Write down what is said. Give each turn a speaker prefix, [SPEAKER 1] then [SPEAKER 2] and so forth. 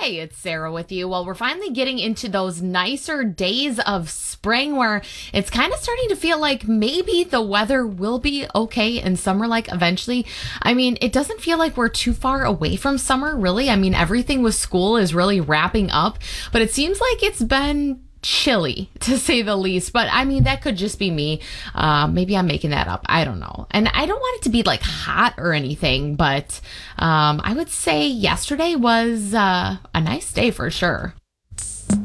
[SPEAKER 1] Hey, it's Sarah with you. Well, we're finally getting into those nicer days of spring where it's kind of starting to feel like maybe the weather will be okay in summer, like eventually. I mean, it doesn't feel like we're too far away from summer, really. I mean, everything with school is really wrapping up, but it seems like it's been chilly to say the least. But I mean, that could just be me. Maybe I'm making that up. I don't know. And I don't want it to be like hot or anything, but I would say yesterday was a nice day for sure.